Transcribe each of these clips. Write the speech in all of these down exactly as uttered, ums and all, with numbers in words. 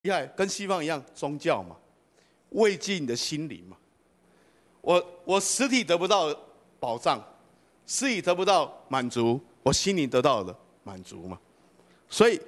厉害，跟西方一样，宗教嘛，慰藉你的心灵嘛。我我实体得不到保障，实体得不到满足，我心灵得到了满足嘛。所以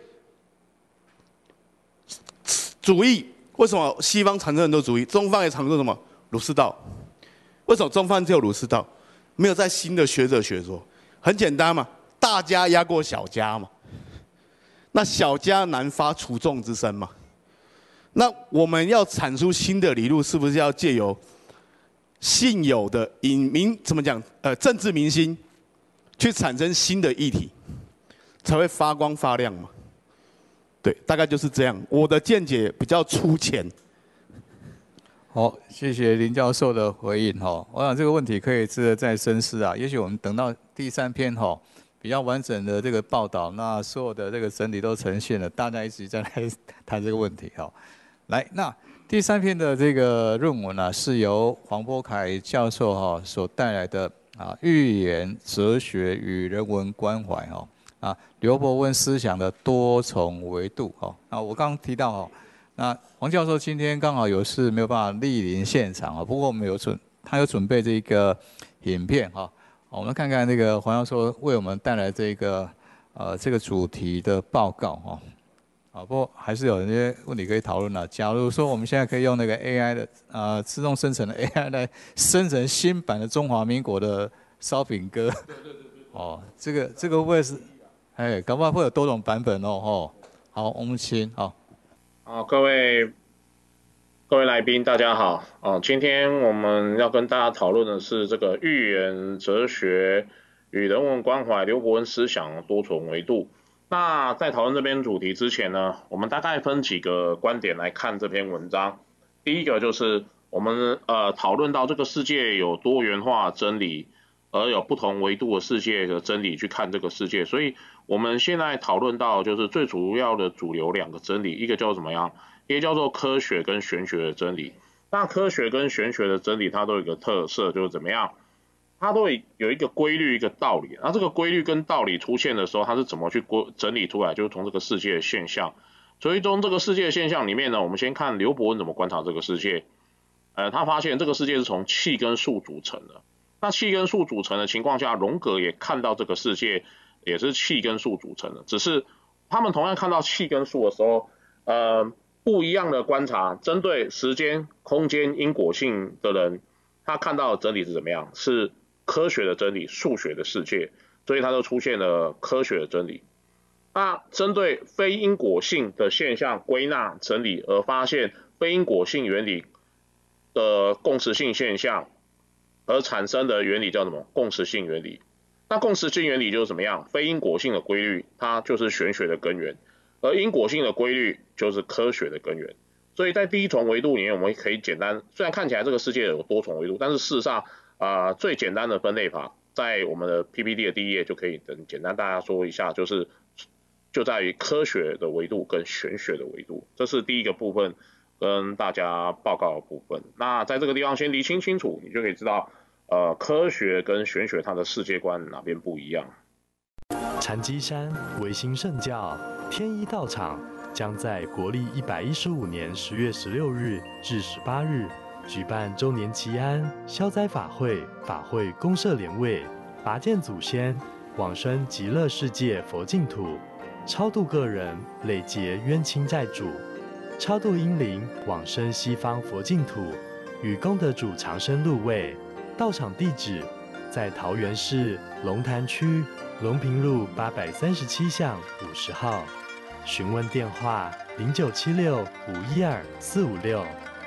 主义为什么西方产生很多主义，中方也产生什么儒释道？为什么中方只有儒释道，没有在新的学者学说？很简单嘛，大家压过小家嘛，那小家难发除众之声嘛。那我们要产出新的理路，是不是要借由现有的引民怎么讲？呃，政治民心，去产生新的议题，才会发光发亮嘛？对，大概就是这样。我的见解比较粗浅。 好，谢谢林教授的回应哈。我想这个问题可以值得再深思啊。也许我们等到第三篇哈比较完整的这个报道，那所有的这个整理都呈现了，大家一起再来谈这个问题哈。来，那第三篇的这个论文呢、啊，是由黄波凯教授哈所带来的啊，寓言哲学与人文关怀哈啊，刘伯温思想的多重维度哈。啊，我刚刚提到哈，那黄教授今天刚好有事没有办法莅临现场啊，不过我们有准，他有准备这个影片哈，我们看看那个黄教授为我们带来这个呃这个主题的报告哈。啊，不过还是有一些问题可以讨论了。假如说我们现在可以用那个 A I 的呃自动生成的 A I 来生成新版的中华民国的烧饼歌，对对对对。哦，这个这个会不会是，哎，搞不好会有多种版本哦。哦，好，我们请好。 好，各位各位来宾，大家好。哦，今天我们要跟大家讨论的是这个寓言哲学与人文关怀，刘伯温思想多重维度。那在讨论这篇主题之前呢，我们大概分几个观点来看这篇文章。第一个就是我们呃讨论到这个世界有多元化真理，而有不同维度的世界的真理去看这个世界，所以我们现在讨论到就是最主要的主流两个真理，一个叫做怎么样，一个叫做科学跟玄学的真理。那科学跟玄学的真理它都有一个特色，就是怎么样？它都有一个规律，一个道理。那这个规律跟道理出现的时候，它是怎么去整理出来？就是从这个世界的现象。所以从这个世界的现象里面呢，我们先看刘伯温怎么观察这个世界。呃，他发现这个世界是从气跟数组成的。那气跟数组成的情况下，荣格也看到这个世界也是气跟数组成的，只是他们同样看到气跟数的时候，呃，不一样的观察，针对时间、空间、因果性的人，他看到的真理是怎么样？是科学的真理，数学的世界，所以它就出现了科学的真理。那针对非因果性的现象归纳整理，而发现非因果性原理的共识性现象，而产生的原理叫什么？共识性原理。那共识性原理就是怎么样？非因果性的规律，它就是玄学的根源，而因果性的规律就是科学的根源。所以在第一重维度里面，我们可以简单，虽然看起来这个世界有多重维度，但是事实上，啊、呃，最简单的分类法，在我们的 P P T 的第一页就可以等简单大家说一下，就是就在于科学的维度跟玄学的维度，这是第一个部分跟大家报告的部分。那在这个地方先厘清清楚，你就可以知道，呃，科学跟玄学它的世界观哪边不一样。 禅机山维新圣教天一道场将在国历一百一十五年十月十六日至十八日举办周年祈安消灾法会，法会公设莲位，拔剑祖先，往生极乐世界佛净土，超度个人累劫冤亲债主，超度阴灵往生西方佛净土，与功德主长生入位。道场地址在桃园市龙潭区龙平路八百三十七巷五十号，询问电话零九七六五一二四五六。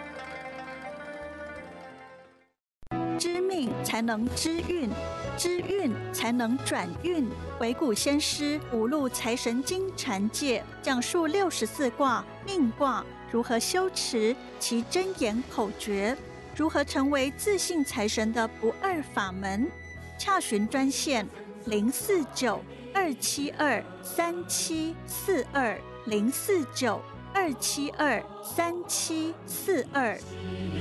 知命才能知运，知运才能转运。惟古先师五路财神经禅界讲述六十四卦命卦如何修持其真言口诀，如何成为自信财神的不二法门。洽询专线零四九二七二三七四二零四九二七二三七四二。